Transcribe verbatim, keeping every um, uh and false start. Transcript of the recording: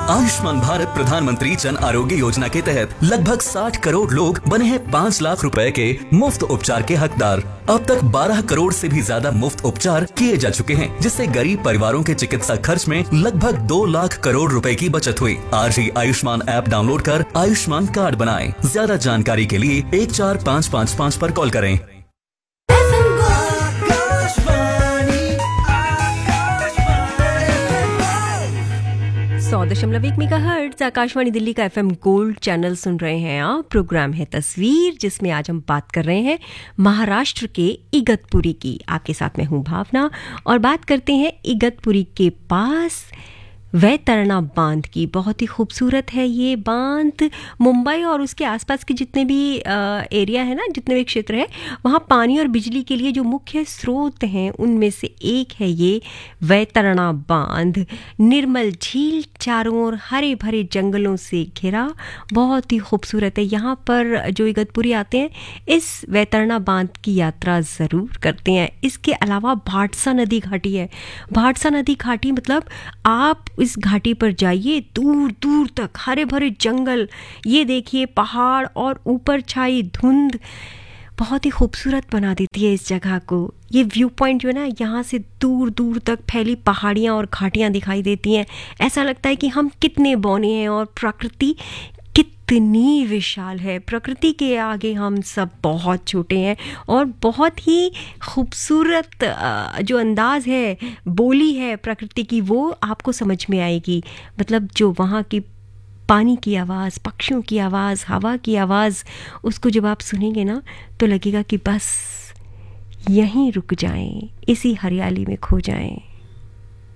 आयुष्मान भारत प्रधानमंत्री जन आरोग्य योजना के तहत लगभग साठ करोड़ लोग बने हैं पाँच लाख रुपए के मुफ्त उपचार के हकदार। अब तक बारह करोड़ से भी ज्यादा मुफ्त उपचार किए जा चुके हैं, जिससे गरीब परिवारों के चिकित्सा खर्च में लगभग दो लाख करोड़ रुपए की बचत हुई। आज ही आयुष्मान ऐप डाउनलोड कर आयुष्मान कार्ड बनाएं। ज्यादा जानकारी के लिए एक चार पाँच पाँच पाँच पर कॉल करें। सौ दशमलव एक मेगाहर्ट्ज़ आकाशवाणी दिल्ली का एफएम गोल्ड चैनल सुन रहे हैं आप। प्रोग्राम है तस्वीर, जिसमें आज हम बात कर रहे हैं महाराष्ट्र के इगतपुरी की। आपके साथ मैं हूं भावना और बात करते हैं इगतपुरी के पास वैतरणा बांध की। बहुत ही खूबसूरत है ये बांध। मुंबई और उसके आसपास के जितने भी एरिया है ना, जितने भी क्षेत्र है, वहाँ पानी और बिजली के लिए जो मुख्य स्रोत हैं उनमें से एक है ये वैतरणा बांध। निर्मल झील, चारों ओर हरे भरे जंगलों से घिरा, बहुत ही खूबसूरत है। यहाँ पर जो इगतपुरी आते हैं इस वैतरणा बांध की यात्रा ज़रूर करते हैं। इसके अलावा भाटसा नदी घाटी है। भाटसा नदी घाटी मतलब आप इस घाटी पर जाइए, दूर दूर तक हरे भरे जंगल, ये देखिए पहाड़ और ऊपर छाई धुंध बहुत ही खूबसूरत बना देती है इस जगह को। ये व्यू पॉइंट जो है ना, यहाँ से दूर दूर तक फैली पहाड़ियाँ और घाटियाँ दिखाई देती हैं। ऐसा लगता है कि हम कितने बौने हैं और प्रकृति कितनी विशाल है। प्रकृति के आगे हम सब बहुत छोटे हैं और बहुत ही खूबसूरत जो अंदाज है, बोली है प्रकृति की, वो आपको समझ में आएगी। मतलब जो वहाँ की पानी की आवाज़, पक्षियों की आवाज़, हवा की आवाज़, उसको जब आप सुनेंगे ना तो लगेगा कि बस यहीं रुक जाएं, इसी हरियाली में खो जाएं।